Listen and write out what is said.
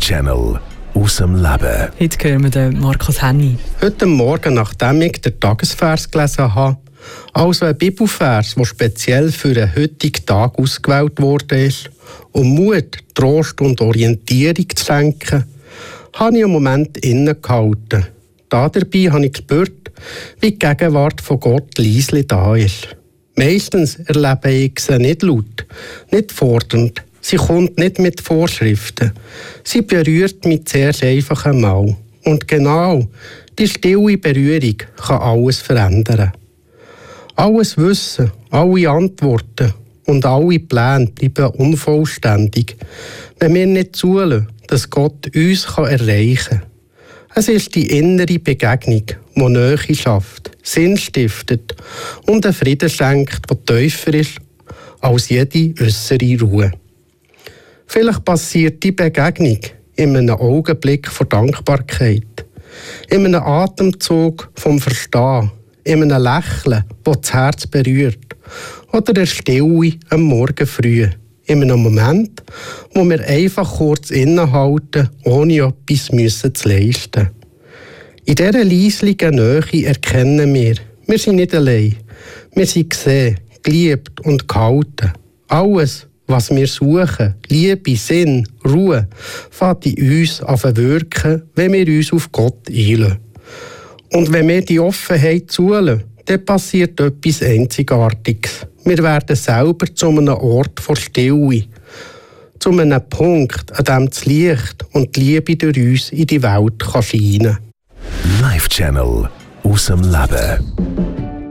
Live-Channel aus dem Leben. Heute hören wir den Markus Henny. Heute Morgen, nachdem ich den Tagesvers gelesen habe, also ein Bibelvers, der speziell für den heutigen Tag ausgewählt wurde, um Mut, Trost und Orientierung zu schenken, habe ich einen Moment innegehalten. Dabei habe ich gespürt, wie die Gegenwart von Gott leise da ist. Meistens erlebe ich sie nicht laut, nicht fordernd. Sie kommt nicht mit Vorschriften. Sie berührt mich sehr einfach einmal. Und genau die stille Berührung kann alles verändern. Alles Wissen, alle Antworten und alle Pläne bleiben unvollständig, wenn wir nicht zulassen, dass Gott uns erreichen kann. Es ist die innere Begegnung, die Nähe schafft, Sinn stiftet und einen Frieden schenkt, der tiefer ist als jede äußere Ruhe. Vielleicht passiert die Begegnung in einem Augenblick von Dankbarkeit, in einem Atemzug vom Verstehen, in einem Lächeln, das das Herz berührt, oder der Stille am Morgen früh, in einem Moment, wo wir einfach kurz innehalten, ohne etwas zu leisten. In dieser leislichen Nähe erkennen wir sind nicht allein. Wir sind gesehen, geliebt und gehalten. Alles, was wir suchen, Liebe, Sinn, Ruhe, fängt in uns an zu wirken, wenn wir uns auf Gott einlassen. Und wenn wir die Offenheit zulassen, dann passiert etwas Einzigartiges. Wir werden selber zu einem Ort von Stille, zu einem Punkt, an dem das Licht und die Liebe durch uns in die Welt scheinen kann. Live-Channel aus dem Leben.